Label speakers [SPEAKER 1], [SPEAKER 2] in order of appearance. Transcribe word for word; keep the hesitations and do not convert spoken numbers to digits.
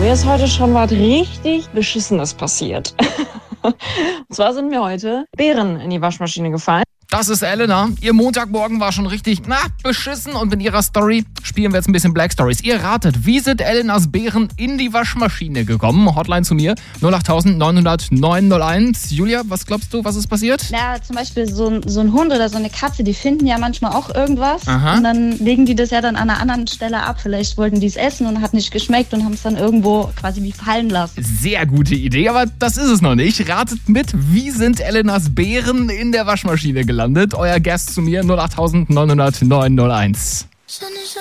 [SPEAKER 1] Mir ist heute schon was richtig Beschissenes passiert. Und zwar sind mir heute Beeren in die Waschmaschine gefallen.
[SPEAKER 2] Das ist Elena. Ihr Montagmorgen war schon richtig, na, beschissen. Und in ihrer Story spielen wir jetzt ein bisschen Black Stories. Ihr ratet, wie sind Elenas Beeren in die Waschmaschine gekommen? Hotline zu mir, null acht neun null null neun null eins. Julia, was glaubst du, was ist passiert?
[SPEAKER 3] Na, zum Beispiel so ein, so ein Hund oder so eine Katze, die finden ja manchmal auch irgendwas.
[SPEAKER 2] Aha.
[SPEAKER 3] Und dann legen die das ja dann an einer anderen Stelle ab. Vielleicht wollten die es essen und hat nicht geschmeckt und haben es dann irgendwo quasi wie fallen lassen.
[SPEAKER 2] Sehr gute Idee, aber das ist es noch nicht. Ratet mit, wie sind Elenas Beeren in der Waschmaschine gelandet? Euer Guest zu mir, null acht neun null null neun null eins.